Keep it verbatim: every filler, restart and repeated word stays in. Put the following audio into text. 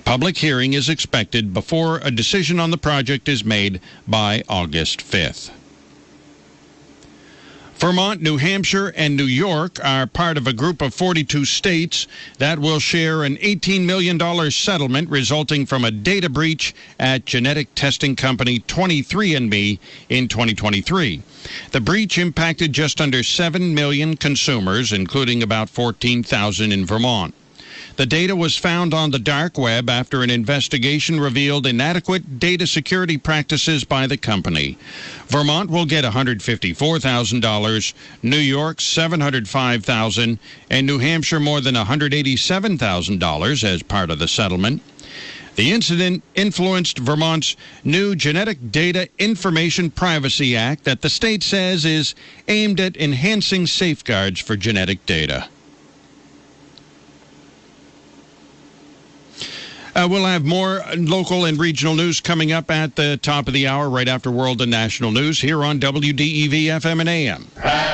A public hearing is expected before a decision on the project is made by August fifth. Vermont, New Hampshire, and New York are part of a group of forty-two states that will share an eighteen million dollars settlement resulting from a data breach at genetic testing company twenty-three and me in twenty twenty-three. The breach impacted just under seven million consumers, including about fourteen thousand in Vermont. The data was found on the dark web after an investigation revealed inadequate data security practices by the company. Vermont will get one hundred fifty-four thousand dollars, New York seven hundred five thousand dollars, and New Hampshire more than one hundred eighty-seven thousand dollars as part of the settlement. The incident influenced Vermont's new Genetic Data Information Privacy Act that the state says is aimed at enhancing safeguards for genetic data. Uh, we'll have more local and regional news coming up at the top of the hour, right after World and National News, here on W D E V F M and A M.